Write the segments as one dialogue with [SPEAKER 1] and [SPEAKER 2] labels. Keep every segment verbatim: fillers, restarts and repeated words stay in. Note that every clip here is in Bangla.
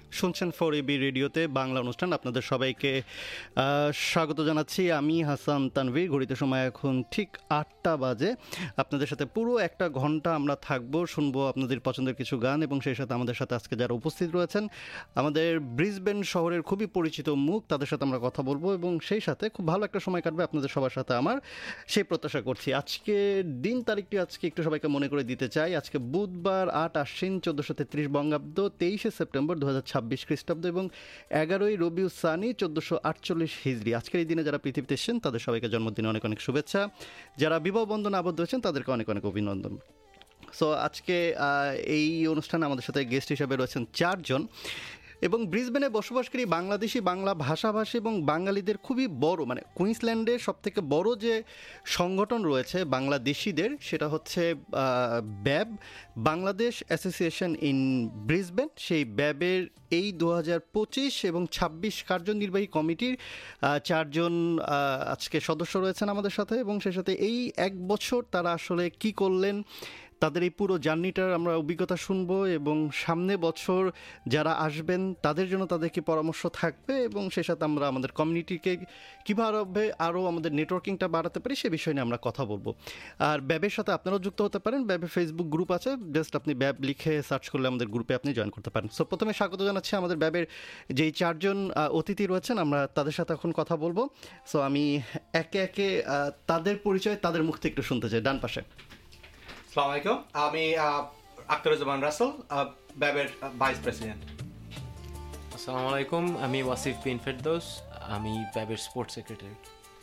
[SPEAKER 1] শুনছেন ফোর এবি রেডিওতে বাংলা অনুষ্ঠান। আপনাদের সবাইকে স্বাগত জানাচ্ছি। আমি হাসান তানভীর। ঘড়িতে সময় এখন ঠিক আটটা বাজে। আপনাদের সাথে পুরো একটা ঘন্টা আমরা থাকবো, শুনবো আপনাদের পছন্দের কিছু গান, এবং সেই সাথে আমাদের সাথে আজকে যারা উপস্থিত রয়েছেন আমাদের ব্রিসবেন শহরের খুবই পরিচিত মুখ, তাদের সাথে আমরা কথা বলবো এবং সেই সাথে খুব ভালো একটা সময় কাটবে আপনাদের সবার সাথে আমার, সেই প্রত্যাশা করছি। আজকে দিন তারিখটি আজকে একটু সবাইকে মনে করে দিতে চাই। আজকে বুধবার আট আশ্বিন চোদ্দোশো তেত্রিশ বঙ্গাব্দ, তেইশে সেপ্টেম্বর দু হাজার ছাব্বিশ খ্রিস্টাব্দ এবং এগারোই রবিউ সানি চোদ্দোশো আটচল্লিশ হিজড়ি। আজকের এই দিনে যারা পৃথিবীতে এসেছেন তাদের সবাইকে জন্মদিনে অনেক অনেক শুভেচ্ছা। যারা বিবাহ বন্ধনে আবদ্ধ হয়েছেন তাদেরকে অনেক অনেক অভিনন্দন। সো আজকে এই অনুষ্ঠানে আমাদের সাথে গেস্ট হিসেবে রয়েছেন চারজন, এবং ব্রিসবেনে বসবাসকারী বাংলাদেশি, বাংলা ভাষাভাষী এবং বাঙালিদের খুবই বড়, মানে কুইন্সল্যান্ডের সবথেকে বড় যে সংগঠন রয়েছে বাংলাদেশিদের, সেটা হচ্ছে ব্যাব, বাংলাদেশ অ্যাসোসিয়েশন ইন ব্রিসবেন। সেই ব্যাবের এই দু হাজার পঁচিশ এবং ছাব্বিশ কার্যনির্বাহী কমিটির চারজন আজকে সদস্য রয়েছেন আমাদের সাথে, এবং সেই সাথে এই এক বছর তারা আসলে কি করলেন, তাদের এই পুরো জার্নিটার আমরা অভিজ্ঞতা শুনবো, এবং সামনে বছর যারা আসবেন তাদের জন্য তাদের কি পরামর্শ থাকবে, এবং সেই সাথে আমরা আমাদের কমিউনিটিকে কীভাবে আরও আমাদের নেটওয়ার্কিংটা বাড়াতে পারি সে বিষয় নিয়ে আমরা কথা বলবো। আর ব্যাবের সাথে আপনারাও যুক্ত হতে পারেন। ব্যাবের ফেসবুক গ্রুপ আছে, জাস্ট আপনি ব্যাব লিখে সার্চ করলে আমাদের গ্রুপে আপনি জয়েন করতে পারেন। সো প্রথমে স্বাগত জানাচ্ছি আমাদের ব্যাবের যেই চারজন অতিথি রয়েছেন, আমরা তাদের সাথে এখন কথা বলবো। সো আমি একে একে তাদের পরিচয় তাদের মুখ থেকে একটু শুনতে চাই। ডান পাশে।
[SPEAKER 2] আসসালামু আলাইকুম, আমি আখতারুজ্জামান রাসেল, ব্যাবের ভাইস প্রেসিডেন্ট।
[SPEAKER 3] আসসালামু আলাইকুম, আমি ওয়াসিফ বিন ফেরদৌস, আমি ব্যাবের স্পোর্টস সেক্রেটারি।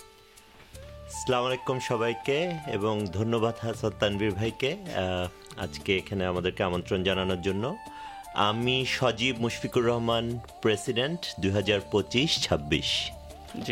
[SPEAKER 4] আসসালামু আলাইকুম সবাইকে, এবং ধন্যবাদ হাসান তানভীর ভাইকে আজকে এখানে আমাদেরকে আমন্ত্রণ জানানোর জন্য। আমি সজীব মুশফিকুর রহমান, প্রেসিডেন্ট দুই হাজার পঁচিশ ছাব্বিশ।
[SPEAKER 1] জি।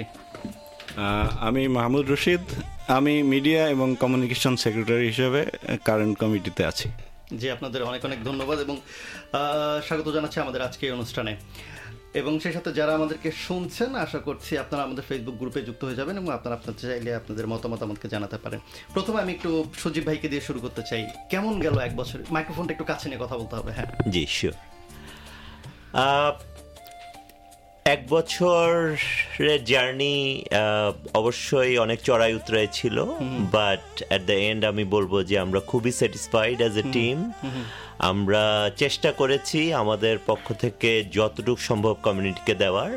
[SPEAKER 5] আমি মাহমুদ রশিদ, আমি মিডিয়া এবং কমিউনিকেশন সেক্রেটারি হিসেবে কারেন্ট কমিটিতে আছি।
[SPEAKER 1] জি, আপনাদের অনেক অনেক ধন্যবাদ এবং স্বাগত জানাচ্ছি আমাদের আজকে অনুষ্ঠানে। এবং সেই সাথে যারা আমাদেরকে শুনছেন, আশা করছি আপনারা আমাদের ফেসবুক গ্রুপে যুক্ত হয়ে যাবেন এবং আপনারা আপনাদের চাইলে আপনাদের মতামত আমাকে জানাতে পারেন। প্রথমে আমি একটু সজীব ভাইকে দিয়ে শুরু করতে চাই। কেমন গেল এক বছর? মাইক্রোফোনটা একটু কাছে নিয়ে কথা বলতে হবে। হ্যাঁ
[SPEAKER 4] জি, শিওর। এক বছরের জার্নি অবশ্যই অনেক চড়াই উতরাই ছিল, বাট অ্যাট দ্য এন্ড আমি বলবো যে আমরা খুবই স্যাটিসফাইড অ্যাজ এ টিম। আমরা চেষ্টা করেছি আমাদের পক্ষ থেকে যতটুকু সম্ভব কমিউনিটিকে দেওয়ার,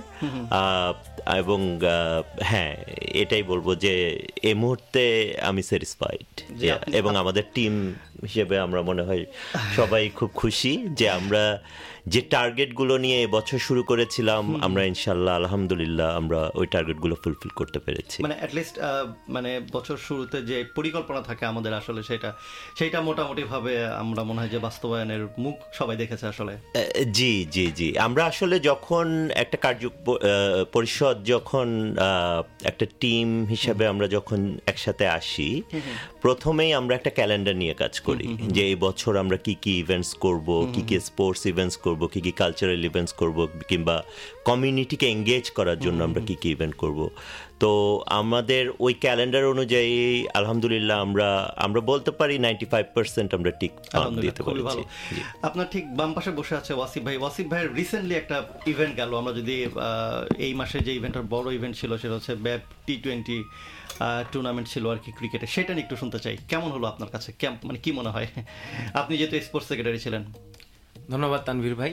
[SPEAKER 4] এবং হ্যাঁ এটাই বলবো যে এই মুহূর্তে আমি স্যাটিসফাইড, এবং আমাদের টিম হিসেবে আমরা মনে হয় সবাই খুব খুশি যে আমরা যে টার্গেটগুলো নিয়ে এবছর শুরু করেছিলাম, আমরা ইনশাল্লাহ আলহামদুলিল্লাহ আমরা ওই টার্গেটগুলো ফুলফিল করতে পেরেছি।
[SPEAKER 1] মানে অ্যাটলিস্ট মানে বছর শুরুতে যে পরিকল্পনা থাকে আমাদের, আসলে সেটা সেইটা মোটামুটিভাবে আমরা মনে হয় যে বাস্তবায়নের মুখ সবাই দেখেছে আসলে।
[SPEAKER 4] জি জি জি আমরা আসলে যখন একটা কার্য পরিষদ, যখন একটা টিম হিসাবে আমরা যখন একসাথে আসি, প্রথমেই আমরা একটা ক্যালেন্ডার নিয়ে কাজ করি যে এই বছর আমরা কি কি ইভেন্টস করব, কি কি স্পোর্টস ইভেন্টস করব, কি কি কালচারাল ইভেন্টস করব, কিংবা কমিউনিটিকে এঙ্গেজ করার জন্য আমরা কি কি ইভেন্ট করব। তো আমাদের ওই ক্যালেন্ডার অনুযায়ী আলহামদুলিল্লাহ আমরা আমরা বলতে পারি নাইনটি ফাইভ পার্সেন্ট আমরা ঠিক দিতে পেরেছি।
[SPEAKER 1] আপনার ঠিক বাম পাশে বসে আছে ওয়াসিফ ভাই। ওয়াসিফ ভাইয়ের রিসেন্টলি একটা ইভেন্ট গেল, আমরা যদি এই মাসে যে ইভেন্টের বড় ইভেন্ট ছিল সেটা হচ্ছে ব্যাব টি টোয়েন্টি টুর্নামেন্ট ছিল আর কি, ক্রিকেটে। সেটা নিয়ে একটু শুনতে চাই, কেমন হলো আপনার কাছে? মানে কি মনে হয়, আপনি যেহেতু স্পোর্টস সেক্রেটারি ছিলেন?
[SPEAKER 3] ধন্যবাদ তানভীর ভাই।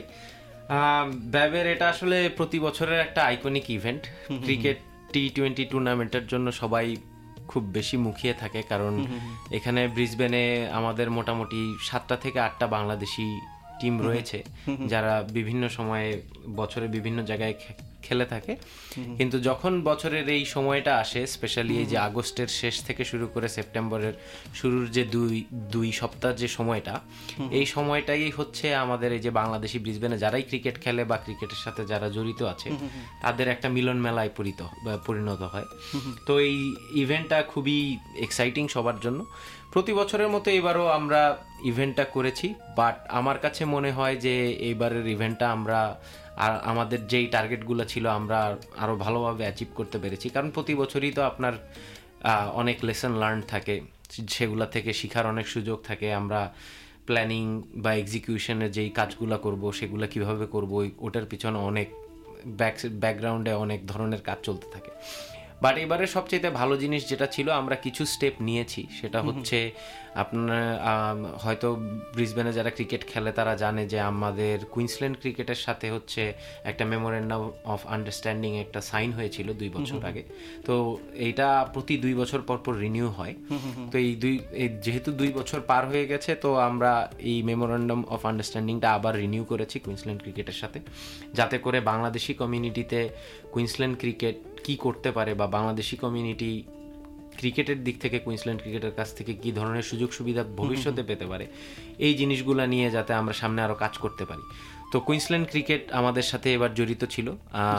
[SPEAKER 3] ব্যাবের এটা আসলে প্রতি বছরের একটা iconic event. Cricket T twenty টুর্নামেন্টের জন্য সবাই খুব বেশি মুখিয়ে থাকে, কারণ এখানে ব্রিসবেনে আমাদের মোটামুটি সাতটা থেকে আটটা বাংলাদেশি টিম রয়েছে যারা বিভিন্ন সময়ে বছরে বিভিন্ন জায়গায় খেলে থাকে। কিন্তু যখন বছরের এই সময়টা আসে, স্পেশালি এই যে আগস্টের শেষ থেকে শুরু করে সেপ্টেম্বরের শুরুর যে দুই দুই সপ্তাহ যে সময়টা, এই সময়টাই হচ্ছে আমাদের এই যে বাংলাদেশি ব্রিসবেনে যারাই ক্রিকেট খেলে বা ক্রিকেটের সাথে যারা জড়িত আছে তাদের একটা মিলন মেলায় পরিণত পরিণত হয়। তো এই ইভেন্টটা খুবই এক্সাইটিং সবার জন্য। প্রতি বছরের মতো এবারও আমরা ইভেন্টটা করেছি, বাট আমার কাছে মনে হয় যে এইবারের ইভেন্টটা আমরা আর আমাদের যেই টার্গেটগুলো ছিল আমরা আরও ভালোভাবে অ্যাচিভ করতে পেরেছি। কারণ প্রতি বছরই তো আপনার অনেক লেসন লার্ন থাকে, সেগুলো থেকে শেখার অনেক সুযোগ থাকে। আমরা প্ল্যানিং বা এক্সিকিউশনের যেই কাজগুলো করব সেগুলো কিভাবে করব ওটার পিছনে অনেক ব্যাক ব্যাকগ্রাউন্ডে অনেক ধরনের কাজ চলতে থাকে। বাট এবারে সবচেয়ে ভালো জিনিস যেটা ছিল, আমরা কিছু স্টেপ নিয়েছি, সেটা হচ্ছে আপনার হয়তো ব্রিসবেনে যারা ক্রিকেট খেলে তারা জানে যে আমাদের কুইন্সল্যান্ড ক্রিকেটের সাথে হচ্ছে একটা মেমোরেন্ডাম অফ আন্ডারস্ট্যান্ডিং একটা সাইন হয়েছিল দুই বছর আগে। তো এইটা প্রতি দুই বছর পর পর রিনিউ হয়। তো এই দুই যেহেতু দুই বছর পার হয়ে গেছে, তো আমরা এই মেমোরেন্ডাম অফ আন্ডারস্ট্যান্ডিংটা আবার রিনিউ করেছি কুইন্সল্যান্ড ক্রিকেটের সাথে, যাতে করে বাংলাদেশি কমিউনিটিতে কুইন্সল্যান্ড ক্রিকেট কি করতে পারে বা বাংলাদেশি কমিউনিটি ক্রিকেটের দিক থেকে কুইন্সল্যান্ড ক্রিকেটের কাছ থেকে কি ধরনের সুযোগ সুবিধা ভবিষ্যতে পেতে পারে, এই জিনিসগুলো নিয়ে যাতে আমরা সামনে আরো কাজ করতে পারি। তো কুইন্সল্যান্ড ক্রিকেট আমাদের সাথে এবার জড়িত ছিল।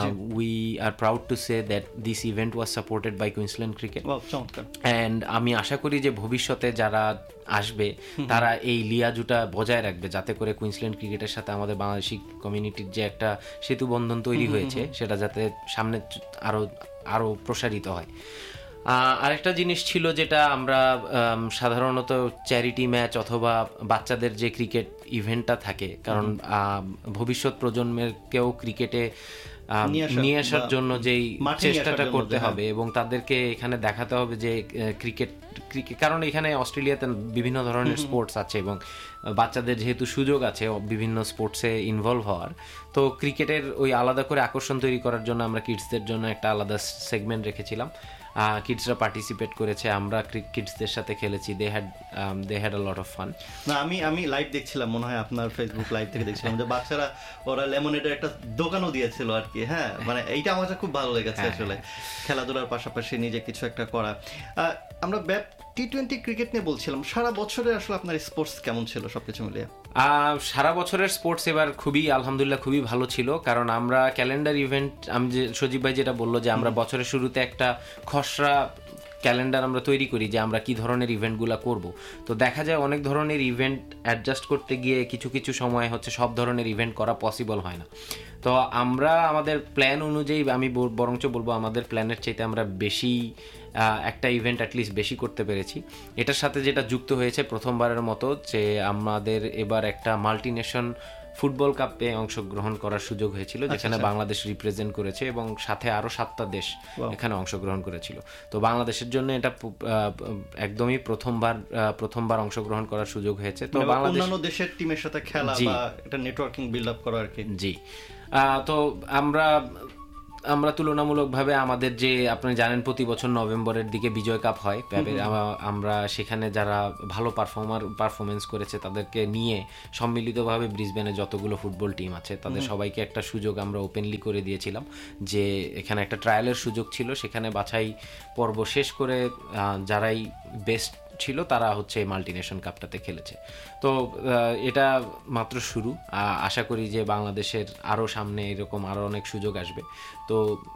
[SPEAKER 3] We are proud to say that this event was supported by Queensland cricket. And আমি আশা করি যে ভবিষ্যতে যারা আসবে তারা এই লিয়াজুটা বজায় রাখবে, যাতে করে কুইন্সল্যান্ড ক্রিকেটের সাথে আমাদের বাংলাদেশি কমিউনিটির যে একটা সেতু বন্ধন তৈরি হয়েছে সেটা যাতে সামনে আরো আরো প্রসারিত হয়। আরেকটা জিনিস ছিল যেটা আমরা সাধারণত চ্যারিটি ম্যাচ অথবা বাচ্চাদের যে ক্রিকেট ইভেন্টটা থাকে, কারণ ভবিষ্যৎ প্রজন্মেরকেও ক্রিকেটে নিয়ে আসার জন্য যেই চেষ্টাটা করতে হবে এবং তাদেরকে এখানে দেখাতে হবে যে ক্রিকেট ক্রিকেট কারণ এখানে অস্ট্রেলিয়াতে বিভিন্ন ধরনের স্পোর্টস আছে এবং বাচ্চাদের যেহেতু সুযোগ আছে বিভিন্ন স্পোর্টসে ইনভলভ হওয়ার, তো ক্রিকেটের ওই আলাদা করে আকর্ষণ তৈরি করার জন্য আমরা কিডসদের জন্য একটা আলাদা সেগমেন্ট রেখেছিলাম। কিডসরা পার্টিসিপেট করেছে, আমরা কিডসদের সাথে খেলেছি, they had they had a lot of fun.
[SPEAKER 1] না আমি আমি লাইভ দেখছিলাম, মনে হয় আপনার ফেসবুক লাইভ থেকে দেখছিলাম যে বাচ্চারা ওরা লেমনেডের একটা দোকানও দিয়েছিল আর কি। হ্যাঁ, মানে এইটা আমার খুব ভালো লেগেছে আসলে, খেলাধুলার পাশাপাশি নিজে কিছু একটা করা। আমরা টি টোয়েন্টি ক্রিকেট নিয়ে বলছিলাম, সারা বছরে আসলে আপনার স্পোর্টস কেমন ছিল সবকিছু মিলিয়ে?
[SPEAKER 3] সারা বছরের স্পোর্টস এবার খুবই আলহামদুলিল্লাহ খুবই ভালো ছিল, কারণ আমরা ক্যালেন্ডার ইভেন্ট, আমি যে সজীব ভাই যেটা বললো যে আমরা বছরের শুরুতে একটা খসড়া ক্যালেন্ডার আমরা তৈরি করি যে আমরা কি ধরনের ইভেন্টগুলো করব। তো দেখা যায় অনেক ধরনের ইভেন্ট অ্যাডজাস্ট করতে গিয়ে কিছু কিছু সময় হচ্ছে সব ধরনের ইভেন্ট করা পসিবল হয় না। তো আমরা আমাদের প্ল্যান অনুযায়ী, আমি বরঞ্চ বলবো আমাদের প্ল্যানের চাইতে আমরা বেশি একটা ইভেন্ট অ্যাটলিস্ট বেশি করতে পেরেছি। এটার সাথে যেটা যুক্ত হয়েছে প্রথমবারের মতো যে আমাদের এবার একটা মাল্টিনেশন ফুটবল কাপে অংশগ্রহণ করার সুযোগ হয়েছিল, যেখানে বাংলাদেশ রিপ্রেজেন্ট করেছে এবং সাথে আরো সাতটা দেশ এখানে অংশগ্রহণ করেছিল। তো বাংলাদেশের জন্য এটা একদমই প্রথমবার প্রথমবার অংশগ্রহণ করার সুযোগ হয়েছে। তো বাংলাদেশ
[SPEAKER 1] অন্যান্য দেশের টিমের সাথে খেলা বা একটা নেটওয়ার্কিং বিল্ড আপ করা আর কি।
[SPEAKER 3] জি, তো আমরা আমরা তুলনামূলকভাবে আমাদের যে আপনি জানেন প্রতি বছর নভেম্বরের দিকে বিজয় কাপ হয়, আমরা সেখানে যারা ভালো পারফর্মার পারফরমেন্স করেছে তাদেরকে নিয়ে সম্মিলিতভাবে ব্রিসবেনে যতগুলো ফুটবল টিম আছে তাদের সবাইকে একটা সুযোগ আমরা ওপেনলি করে দিয়েছিলাম যে এখানে একটা ট্রায়ালের সুযোগ ছিল, সেখানে বাছাই পর্ব শেষ করে যারাই বেস্ট ছিল তারা হচ্ছে মাল্টিনেশন কাপটাতে খেলেছে। তো এটা মাত্র শুরু, আশা করি যে বাংলাদেশের আরও সামনে এরকম আরও অনেক সুযোগ আসবে। তো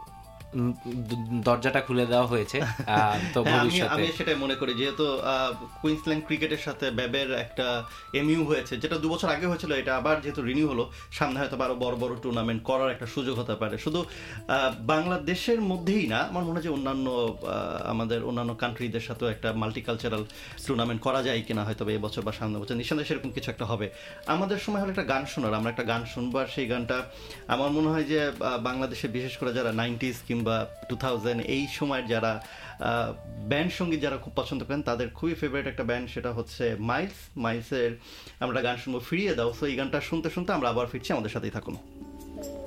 [SPEAKER 3] দরজাটা খুলে দেওয়া হয়েছে। তো ভবিষ্যতে
[SPEAKER 1] আমি সেটাই মনে করি, যেহেতু কুইন্সল্যান্ড ক্রিকেটের সাথে ব্যাবের একটা এমইউ হয়েছে যেটা দু বছর আগে হয়েছিল, এটা আবার যেহেতু রিনিউ হলো, সামনে হয়তো আরো বড় বড় টুর্নামেন্ট করার একটা সুযোগ হতে পারে। শুধু বাংলাদেশের মধ্যেই না, আমার মনে হয় যে অন্যান্য আমাদের অন্যান্য কান্ট্রিদের সাথেও একটা মাল্টিকালচারাল টুর্নামেন্ট করা যায় কিনা হয়তো এই বছর বা সামনে বছর, নিঃসন্দেহে সেরকম কিছু একটা হবে। আমাদের সময় হলো একটা গান শোনার, আমরা একটা গান শুনবো, আর সেই গানটা আমার মনে হয় যে বাংলাদেশে বিশেষ করে যারা নাইনটিজ কিংবা টু থাউজেন্ড এই সময়ের যারা ব্যান্ড সঙ্গীত যারা খুব পছন্দ করেন তাদের খুবই ফেভারিট একটা ব্যান্ড, সেটা হচ্ছে মাইলস। মাইলসের আমরা গান শুনবো ফিরিয়ে দাও। সো এই গানটা শুনতে শুনতে আমরা আবার ফিরছি, আমাদের সাথেই থাকুন।